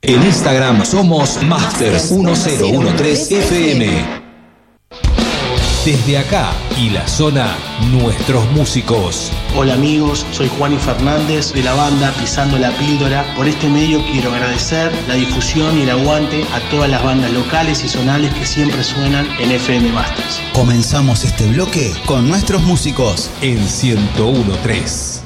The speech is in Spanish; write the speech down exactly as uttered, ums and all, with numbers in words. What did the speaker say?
En Instagram somos Masters mil trece F M. Desde acá y la zona, nuestros músicos. Hola amigos, soy Juani Fernández de la banda Pisando la Píldora. Por este medio quiero agradecer la difusión y el aguante a todas las bandas locales y zonales que siempre suenan en F M Masters. Comenzamos este bloque con nuestros músicos en ciento uno punto tres.